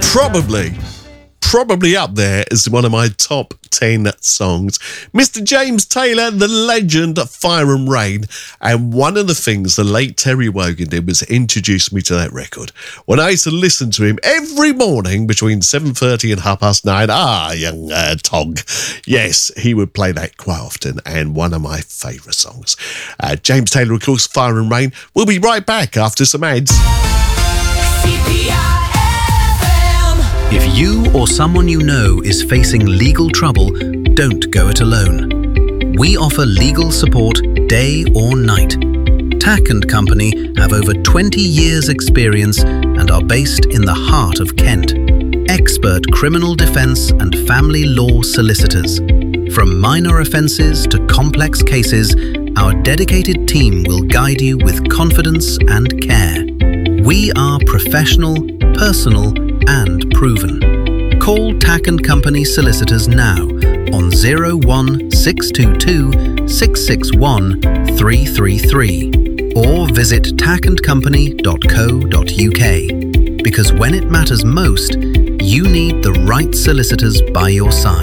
probably up there as one of my top 10 songs. Mr. James Taylor, the legend, Fire and Rain. And one of the things the late Terry Wogan did was introduce me to that record. When I used to listen to him every morning between 7:30 and 9:30, young Tog. Yes, he would play that quite often, and one of my favourite songs. James Taylor, of course, Fire and Rain. We'll be right back after some ads. If you or someone you know is facing legal trouble, don't go it alone. We offer legal support day or night. Tack & Company have over 20 years' experience and are based in the heart of Kent. Expert criminal defence and family law solicitors. From minor offences to complex cases, our dedicated team will guide you with confidence and care. We are professional, personal, and proven. Call Tack & Company Solicitors now on 01622 661 333 or visit tackandcompany.co.uk, because when it matters most, you need the right solicitors by your side.